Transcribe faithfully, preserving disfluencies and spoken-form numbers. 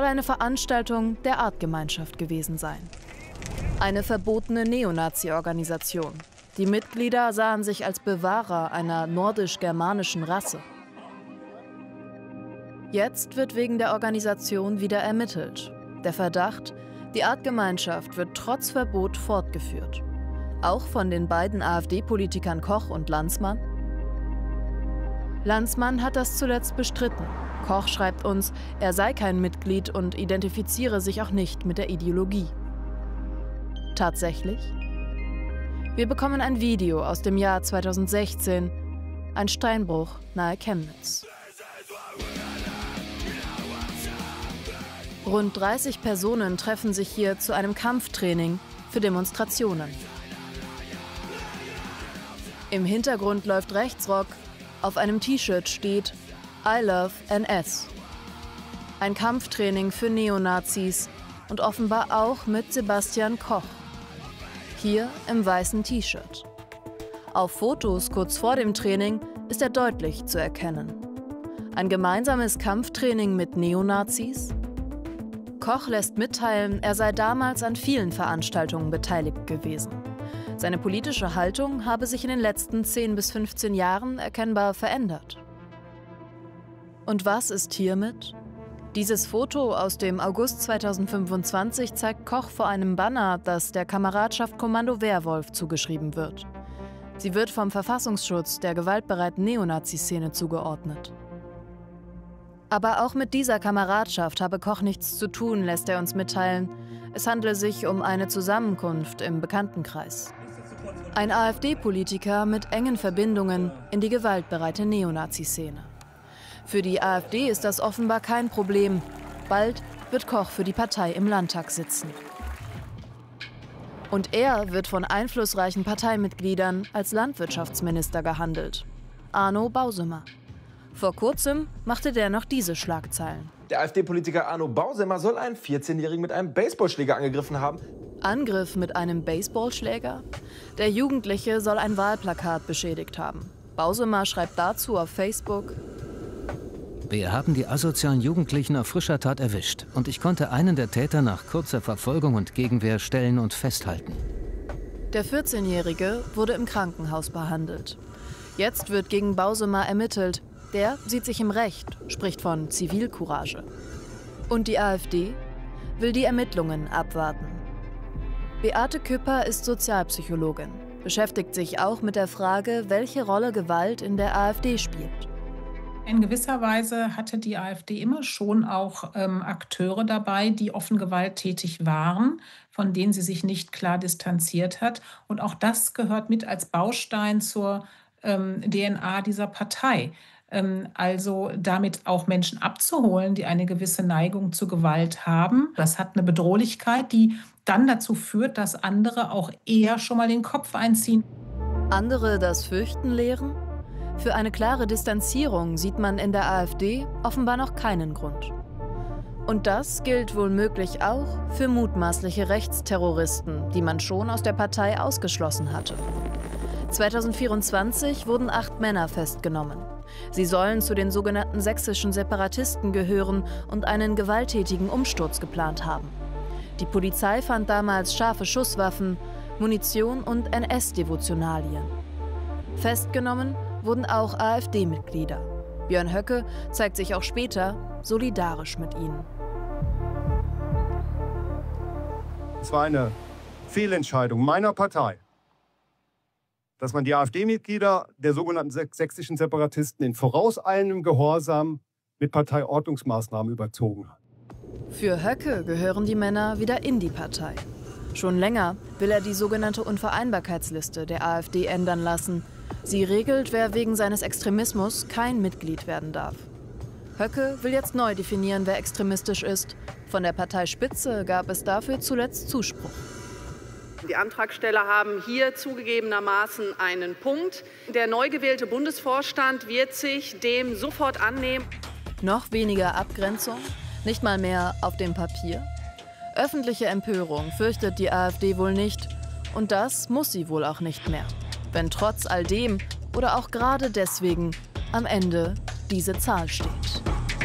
eine Veranstaltung der Artgemeinschaft gewesen sein. Eine verbotene Neonazi-Organisation. Die Mitglieder sahen sich als Bewahrer einer nordisch-germanischen Rasse. Jetzt wird wegen der Organisation wieder ermittelt. Der Verdacht, die Artgemeinschaft wird trotz Verbot fortgeführt. Auch von den beiden AfD-Politikern Koch und Landsmann. Landsmann hat das zuletzt bestritten. Koch schreibt uns, er sei kein Mitglied und identifiziere sich auch nicht mit der Ideologie. Tatsächlich? Wir bekommen ein Video aus dem Jahr zweitausendsechzehn, ein Steinbruch nahe Chemnitz. Rund dreißig Personen treffen sich hier zu einem Kampftraining für Demonstrationen. Im Hintergrund läuft Rechtsrock, auf einem T-Shirt steht I love N S. Ein Kampftraining für Neonazis und offenbar auch mit Sebastian Koch. Hier im weißen T-Shirt. Auf Fotos kurz vor dem Training ist er deutlich zu erkennen. Ein gemeinsames Kampftraining mit Neonazis? Koch lässt mitteilen, er sei damals an vielen Veranstaltungen beteiligt gewesen. Seine politische Haltung habe sich in den letzten zehn bis fünfzehn Jahren erkennbar verändert. Und was ist hiermit? Dieses Foto aus dem August zweitausendfünfundzwanzig zeigt Koch vor einem Banner, das der Kameradschaft Kommando Werwolf zugeschrieben wird. Sie wird vom Verfassungsschutz der gewaltbereiten Neonazi-Szene zugeordnet. Aber auch mit dieser Kameradschaft habe Koch nichts zu tun, lässt er uns mitteilen. Es handle sich um eine Zusammenkunft im Bekanntenkreis. Ein AfD-Politiker mit engen Verbindungen in die gewaltbereite Neonazi-Szene. Für die AfD ist das offenbar kein Problem. Bald wird Koch für die Partei im Landtag sitzen. Und er wird von einflussreichen Parteimitgliedern als Landwirtschaftsminister gehandelt. Arno Bausemer. Vor kurzem machte der noch diese Schlagzeilen. Der AfD-Politiker Arno Bausemer soll einen vierzehnjährigen mit einem Baseballschläger angegriffen haben. Angriff mit einem Baseballschläger? Der Jugendliche soll ein Wahlplakat beschädigt haben. Bausemer schreibt dazu auf Facebook: Wir haben die asozialen Jugendlichen auf frischer Tat erwischt und ich konnte einen der Täter nach kurzer Verfolgung und Gegenwehr stellen und festhalten. Der vierzehnjährige wurde im Krankenhaus behandelt. Jetzt wird gegen Bausemer ermittelt. Der sieht sich im Recht, spricht von Zivilcourage. Und die AfD will die Ermittlungen abwarten. Beate Küpper ist Sozialpsychologin, beschäftigt sich auch mit der Frage, welche Rolle Gewalt in der AfD spielt. In gewisser Weise hatte die AfD immer schon auch ähm, Akteure dabei, die offen gewalttätig waren, von denen sie sich nicht klar distanziert hat. Und auch das gehört mit als Baustein zur ähm, D N A dieser Partei. Ähm, also damit auch Menschen abzuholen, die eine gewisse Neigung zur Gewalt haben. Das hat eine Bedrohlichkeit, die dann dazu führt, dass andere auch eher schon mal den Kopf einziehen. Andere das Fürchten lehren? Für eine klare Distanzierung sieht man in der AfD offenbar noch keinen Grund. Und das gilt womöglich auch für mutmaßliche Rechtsterroristen, die man schon aus der Partei ausgeschlossen hatte. zweitausendvierundzwanzig wurden acht Männer festgenommen. Sie sollen zu den sogenannten sächsischen Separatisten gehören und einen gewalttätigen Umsturz geplant haben. Die Polizei fand damals scharfe Schusswaffen, Munition und N S-Devotionalien. Festgenommen wurden auch AfD-Mitglieder. Björn Höcke zeigt sich auch später solidarisch mit ihnen. Es war eine Fehlentscheidung meiner Partei, dass man die AfD-Mitglieder der sogenannten sächsischen Separatisten in vorauseilendem Gehorsam mit Parteiordnungsmaßnahmen überzogen hat. Für Höcke gehören die Männer wieder in die Partei. Schon länger will er die sogenannte Unvereinbarkeitsliste der AfD ändern lassen. Sie regelt, wer wegen seines Extremismus kein Mitglied werden darf. Höcke will jetzt neu definieren, wer extremistisch ist. Von der Parteispitze gab es dafür zuletzt Zuspruch. Die Antragsteller haben hier zugegebenermaßen einen Punkt. Der neu gewählte Bundesvorstand wird sich dem sofort annehmen. Noch weniger Abgrenzung, nicht mal mehr auf dem Papier. Öffentliche Empörung fürchtet die AfD wohl nicht. Und das muss sie wohl auch nicht mehr. Wenn trotz all dem oder auch gerade deswegen am Ende diese Zahl steht.